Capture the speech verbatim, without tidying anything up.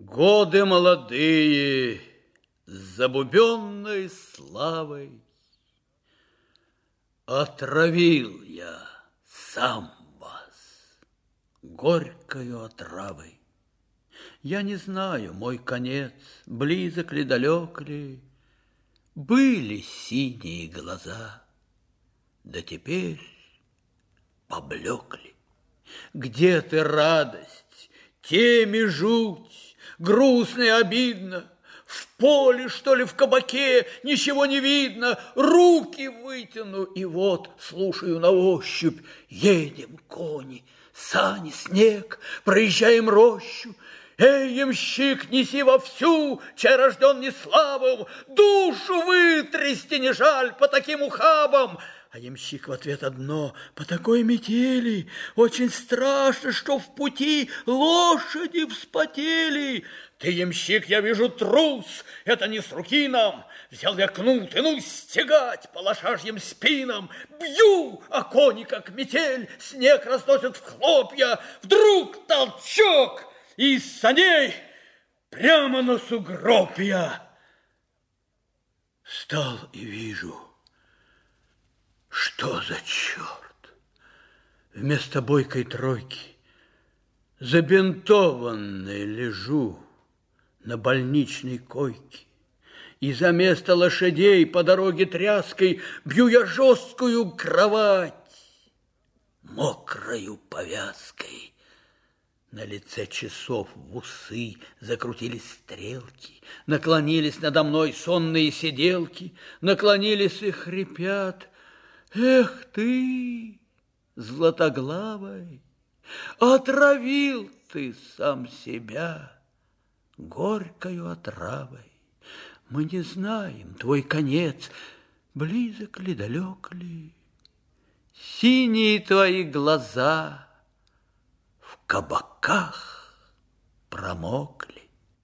Годы молодые, с забубенной славой, отравил я сам вас горькою отравой. Я не знаю, мой конец, близок ли, далек ли, были синие глаза, да теперь поблекли. Где ты, радость, теми жуть, грустно и обидно? В поле, что ли, в кабаке, ничего не видно. Руки вытяну, и вот, слушаю на ощупь. Едем, кони, сани, снег, проезжаем рощу. Эй, ямщик, неси вовсю, чай рожден неславым, душу вытрясти не жаль по таким ухабам. А ямщик в ответ одно: по такой метели очень страшно, что в пути лошади вспотели. Ты, ямщик, я вижу, трус, это не с руки нам. Взял я кнут и ну стегать по лошажьим спинам. Бью, а кони, как метель, снег разносят в хлопья. Вдруг толчок, и из саней прямо на сугроб я. Встал и вижу, что за черт? Вместо бойкой тройки забинтованный лежу на больничной койке, и за место лошадей по дороге тряской бью я жесткую кровать мокрою повязкой. На лице часов в усы закрутились стрелки, наклонились надо мной сонные сиделки, наклонились и хрипят: эх ты, златоглавый, отравил ты сам себя горькою отравой. Мы не знаем, твой конец близок ли, далек ли. Синие твои глаза в кабаках промокли.